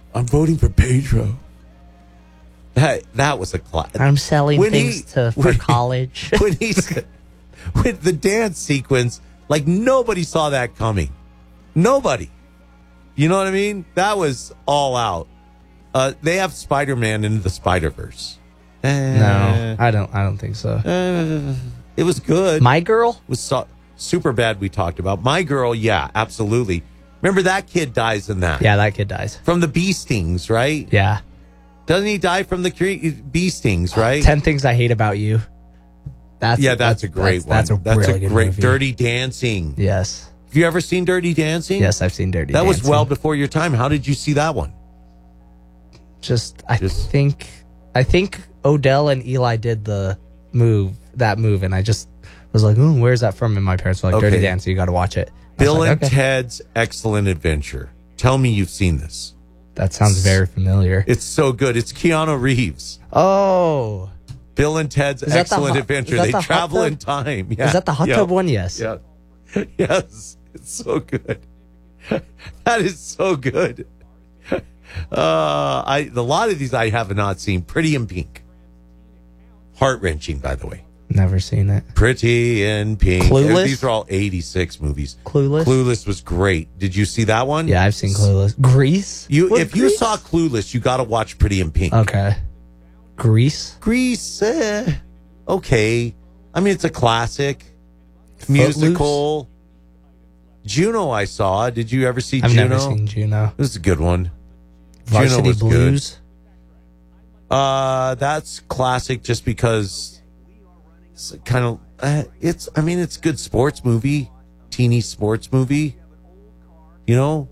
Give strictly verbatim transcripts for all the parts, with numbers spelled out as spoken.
I'm voting for Pedro. That that was a class. I'm selling when things he, to for when, college. When he said, with the dance sequence, like nobody saw that coming. Nobody. You know what I mean? That was all out. Uh, they have Spider-Man into the Spider-Verse. Uh, no, I don't. I don't think so. Uh, it was good. My Girl it was so, super bad. We talked about My Girl. Yeah, absolutely. Remember that kid dies in that. Yeah, that kid dies from the bee stings, right? Yeah. Doesn't he die from the cre- bee stings, right? Ten Things I Hate About You. That's yeah, that's, that's a great that's, one. That's a that's really a good great movie. Dirty Dancing. Yes. Have you ever seen Dirty Dancing? Yes, I've seen Dirty that Dancing. That was well before your time. How did you see that one? Just, I Just, think, I think Odell and Eli did the move, that move, and I just was like, "Ooh, where's that from?" And my parents were like, okay. "Dirty Dancing, you got to watch it." Bill like, and okay. Ted's Excellent Adventure. Tell me you've seen this. That sounds very familiar. It's so good. It's Keanu Reeves. Oh. Bill and Ted's Excellent the, Adventure. They the travel in time. Yeah. Is that the hot yeah. tub one? Yes. Yeah. Yes. It's so good. That is so good. Uh, I a lot of these I have not seen. Pretty in Pink. Heart-wrenching, by the way. Never seen it. Pretty in Pink. Clueless? These are all eighty-six movies. Clueless? Clueless was great. Did you see that one? Yeah, I've seen Clueless. Grease? You, what, if Grease? you saw Clueless, you got to watch Pretty in Pink. Okay. Grease? Grease, eh, okay. I mean, it's a classic. Footloose? Musical. Juno I saw. Did you ever see I've Juno? never seen Juno. This is a good one. Varsity Juno was Blues? Good. Uh, that's classic just because it's kind of, uh, it's, I mean, it's a good sports movie, teeny sports movie, you know?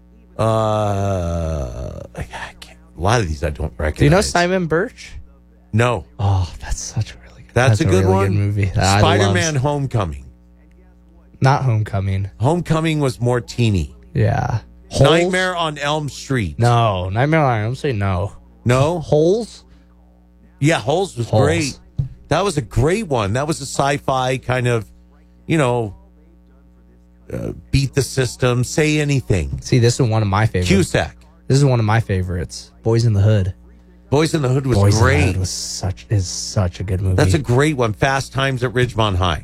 Uh, I can't, a lot of these I don't recognize. Do you know Simon Birch? No. Oh, that's such a really good That's, that's a good really one. Good movie. That Spider-Man Homecoming. Not Homecoming. Homecoming was more teeny. Yeah. Holes? Nightmare on Elm Street. No. Nightmare on Elm Street, no. No? Holes? Yeah, Holes was Holes. great. That was a great one. That was a sci-fi kind of, you know, uh, beat the system, say anything. See, this is one of my favorites. Cusack. This is one of my favorites. Boys in the Hood. Boys in the Hood was Boys great. in the Hood was such is such a good movie. That's a great one. Fast Times at Ridgemont High.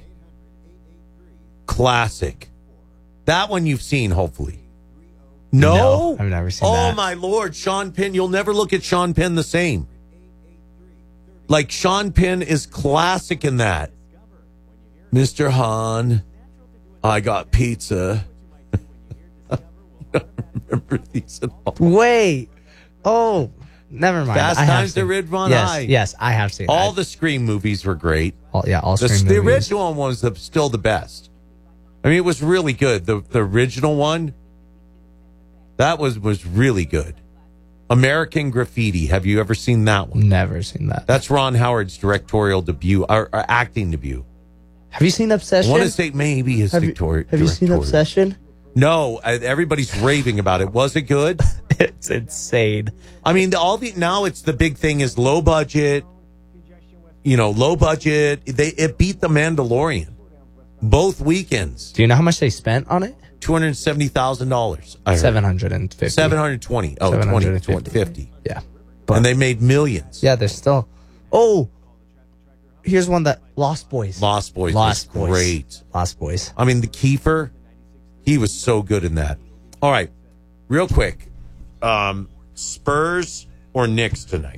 Classic. That one you've seen, hopefully. No? no I've never seen oh, that. Oh, my Lord. Sean Penn. You'll never look at Sean Penn the same. Like, Sean Penn is classic in that. Mister Hahn, I got pizza. I don't remember these at all. Wait. Oh, never mind. Fast I Times at Ridgemont yes, High. Yes, I have seen all that. the Scream movies were great. All, yeah, all the, Scream the movies. original one was the, still the best. I mean, it was really good. The the original one, that was was really good. American Graffiti. Have you ever seen that one? Never seen that. That's Ron Howard's directorial debut, or, or acting debut. Have you seen Obsession? I want to say maybe his have Victoria. You, have you seen Obsession? No, everybody's raving about it. Was it good? It's insane. I mean, the, all the now it's the big thing is low budget. You know, low budget. They it beat The Mandalorian both weekends. Do you know how much they spent on it? Two hundred seventy thousand dollars. Seven hundred and fifty. Seven hundred twenty. Oh, twenty, twenty, fifty. Yeah, but, and they made millions. Yeah, they're still. Oh, here's one that Lost Boys. Lost Boys. Lost was Boys. Great. Lost Boys. I mean, the Kiefer, he was so good in that. All right, real quick, um, Spurs or Knicks tonight?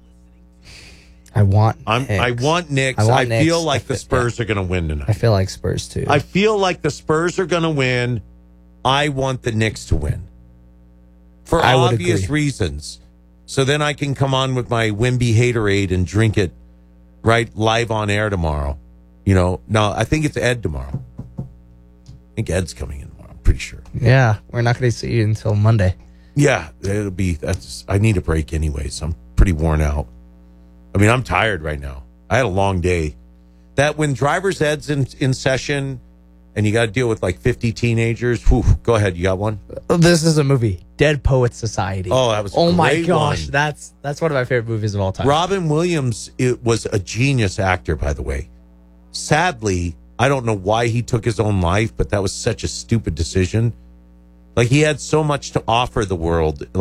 I want. I'm, Knicks. I want Knicks. I, want I Knicks. feel like I the Spurs yeah. are going to win tonight. I feel like Spurs too. I feel like the Spurs are going to win. I want the Knicks to win for I obvious reasons. So then I can come on with my Wimby Haterade and drink it right live on air tomorrow. You know, no, I think it's Ed tomorrow. I think Ed's coming in tomorrow. I'm pretty sure. Yeah, we're not going to see you until Monday. Yeah, it'll be. That's. I need a break anyway, so I'm pretty worn out. I mean, I'm tired right now. I had a long day. That when driver's ed's in, in session and you got to deal with like fifty teenagers. Whew, go ahead. You got one? This is a movie. Dead Poets Society. Oh, that was a Oh, my great gosh. one. That's that's one of my favorite movies of all time. Robin Williams it was a genius actor, by the way. Sadly, I don't know why he took his own life, but that was such a stupid decision. Like, he had so much to offer the world.